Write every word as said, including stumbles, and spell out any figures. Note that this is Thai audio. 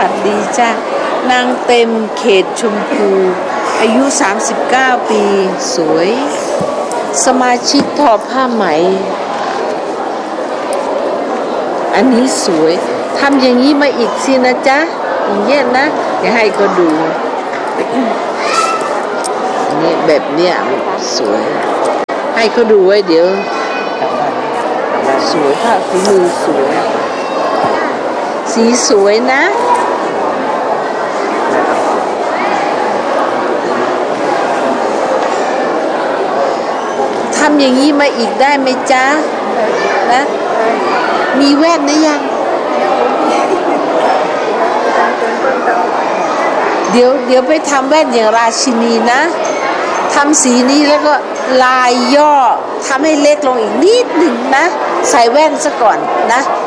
วัสดีจ้านางเต็มเขตชมพูอายุสามสิบเก้าปีสวยสมาชิกทอผ้าไหมอันนี้สวยทำอย่างนี้มาอีกสินะจ๊ะอย่างเงี้ยนะอย่าให้เขาดูนี่แบบเนี้ยสวยให้เขาดูไว้เดี๋ยวสวยผ้าฝีมือสวยสีสวยนะทำอย่างนี้มาอีกได้ไหมจ๊ะนะมีแว่นนะยังเดี๋ยวเดี๋ยวไปทำแว่นอย่างราชินีนะทำสีนี้แล้วก็ลายย่อทำให้เล็กลงอีกนิดหนึ่งนะใส่แว่นซะก่อนนะ